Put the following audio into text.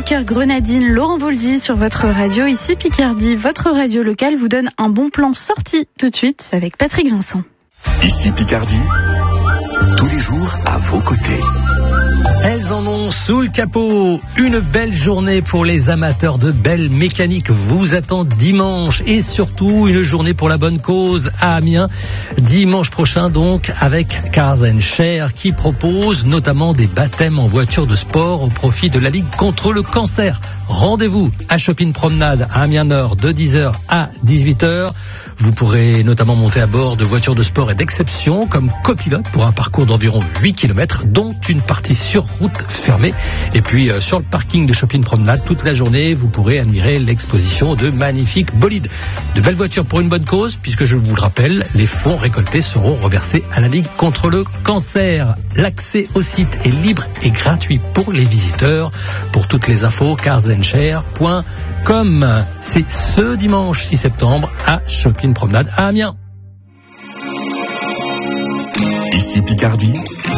Walker Grenadine, Laurent Voulzy sur votre radio. Ici Picardie, votre radio locale vous donne un bon plan sorti tout de suite avec Patrick Vincent. Ici Picardie, tous les jours à vos côtés. Elles en ont sous le capot. Une belle journée pour les amateurs de belle mécanique vous attend dimanche et surtout une journée pour la bonne cause à Amiens. Dimanche prochain donc avec Cars & Share qui propose notamment des baptêmes en voiture de sport au profit de la Ligue contre le cancer. Rendez-vous à Shopping Promenade à Amiens Nord de 10h à 18h. Vous pourrez notamment monter à bord de voitures de sport et d'exception comme copilote pour un parcours d'environ 8 km, dont une partie sur route fermée. Et puis sur le parking de Shopping Promenade, toute la journée, vous pourrez admirer l'exposition de magnifiques bolides. De belles voitures pour une bonne cause, puisque je vous le rappelle, les fonds récoltés seront reversés à la Ligue contre le cancer. L'accès au site est libre et gratuit pour les visiteurs. Pour toutes les infos, carsandshare.com. C'est ce dimanche 6 septembre à Shopping Promenade à Amiens. Ici Picardie,